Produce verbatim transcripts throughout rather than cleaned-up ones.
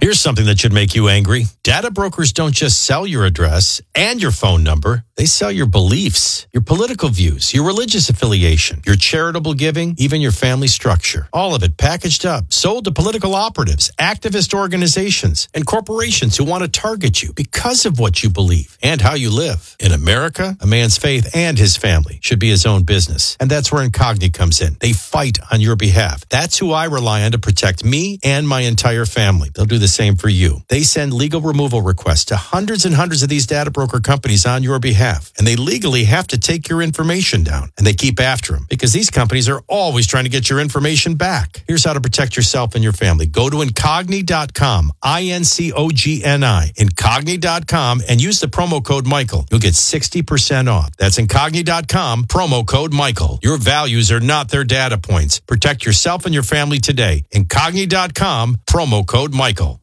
Here's something that should make you angry. Data brokers don't just sell your address and your phone number. They sell your beliefs, your political views, your religious affiliation, your charitable giving, even your family structure. All of it packaged up, sold to political operatives, activist organizations, and corporations who want to target you because of what you believe and how you live. In America, a man's faith and his family should be his own business. And that's where Incogni comes in. They fight on your behalf. That's who I rely on to protect me and my entire family. They'll do the same for you. They send legal removal requests to hundreds and hundreds of these data broker companies on your behalf. And they legally have to take your information down. And they keep after them because these companies are always trying to get your information back. Here's how to protect yourself and your family. Go to Incogni dot com, I N C O G N I, Incogni dot com, and use the promo code Michael. You'll get sixty percent off. That's Incogni dot com, promo code Michael. Your values are not their data points. Protect yourself and your family today. Incogni dot com, promo code Michael.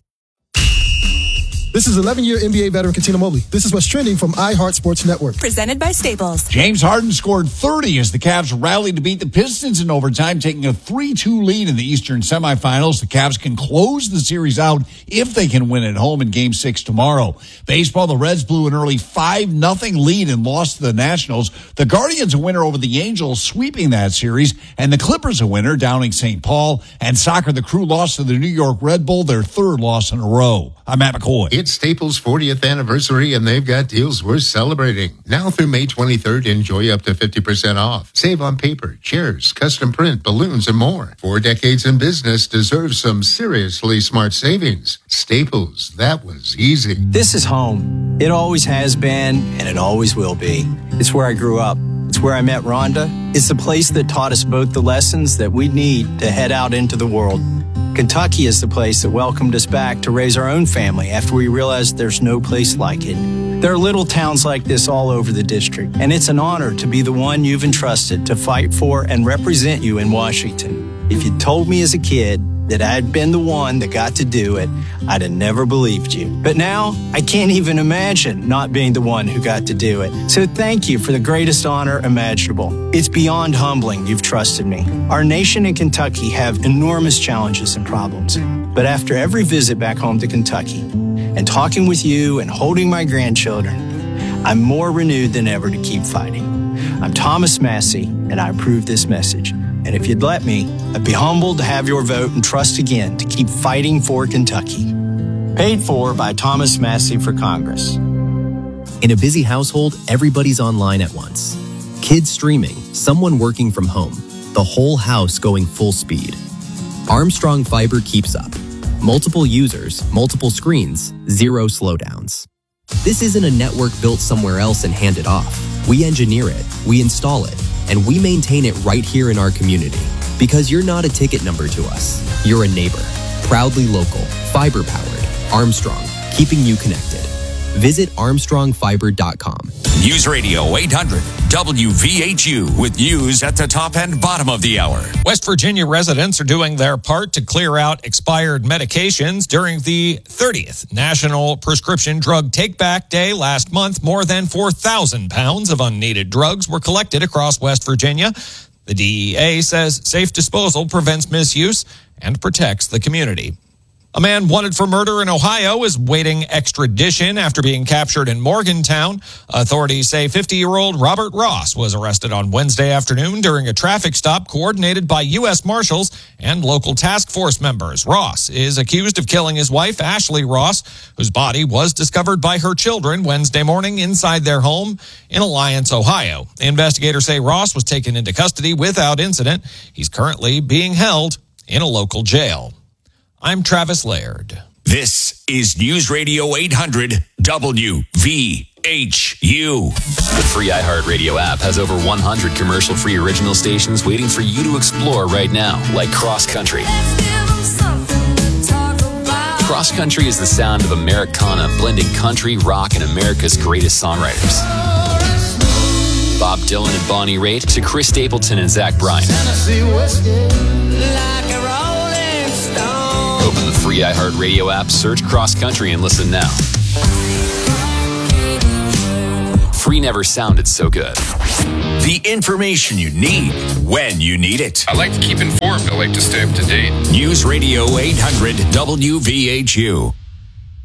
This is eleven-year N B A veteran Katina Mobley. This is what's trending from iHeart Sports Network. Presented by Staples. James Harden scored thirty as the Cavs rallied to beat the Pistons in overtime, taking a three two lead in the Eastern semifinals. The Cavs can close the series out if they can win at home in Game six tomorrow. Baseball, the Reds blew an early five nothing lead and lost to the Nationals. The Guardians a winner over the Angels, sweeping that series, and the Clippers a winner, downing Saint Paul. And soccer, the Crew lost to the New York Red Bull, their third loss in a row. I'm Matt McCoy. It's Staples' fortieth anniversary, and they've got deals worth celebrating. Now through May twenty-third, enjoy up to fifty percent off. Save on paper, chairs, custom print, balloons, and more. Four decades in business deserves some seriously smart savings. Staples, that was easy. This is home. It always has been, and it always will be. It's where I grew up. It's where I met Rhonda. It's the place that taught us both the lessons that we need to head out into the world. Kentucky is the place that welcomed us back to raise our own family after we realized there's no place like it. There are little towns like this all over the district, and it's an honor to be the one you've entrusted to fight for and represent you in Washington. If you'd told me as a kid that I'd been the one that got to do it, I'd have never believed you. But now, I can't even imagine not being the one who got to do it. So thank you for the greatest honor imaginable. It's beyond humbling you've trusted me. Our nation and Kentucky have enormous challenges and problems. But after every visit back home to Kentucky, and talking with you and holding my grandchildren, I'm more renewed than ever to keep fighting. I'm Thomas Massey, and I approve this message. And if you'd let me, I'd be humbled to have your vote and trust again to keep fighting for Kentucky. Paid for by Thomas Massey for Congress. In a busy household, everybody's online at once. Kids streaming, someone working from home, the whole house going full speed. Armstrong Fiber keeps up. Multiple users, multiple screens, zero slowdowns. This isn't a network built somewhere else and handed off. We engineer it, we install it, and we maintain it right here in our community. Because you're not a ticket number to us. You're a neighbor. Proudly local, fiber-powered. Armstrong, keeping you connected. Visit armstrong fiber dot com. News Radio eight hundred W V H U with news at the top and bottom of the hour. West Virginia residents are doing their part to clear out expired medications during the thirtieth National Prescription Drug Take-Back Day last month. More than four thousand pounds of unneeded drugs were collected across West Virginia. The D E A says safe disposal prevents misuse and protects the community. A man wanted for murder in Ohio is waiting extradition after being captured in Morgantown. Authorities say fifty-year-old Robert Ross was arrested on Wednesday afternoon during a traffic stop coordinated by U S Marshals and local task force members. Ross is accused of killing his wife, Ashley Ross, whose body was discovered by her children Wednesday morning inside their home in Alliance, Ohio. Investigators say Ross was taken into custody without incident. He's currently being held in a local jail. I'm Travis Laird. This is News Radio eight hundred W V H U. The free iHeartRadio app has over one hundred commercial-free original stations waiting for you to explore right now, like Cross Country. Cross Country is the sound of Americana, blending country, rock, and America's greatest songwriters. Bob Dylan and Bonnie Raitt to Chris Stapleton and Zach Bryan. Open the free iHeartRadio app, search Cross Country, and listen now. Free never sounded so good. The information you need when you need it. I like to keep informed. I like to stay up to date. News Radio eight hundred W V H U.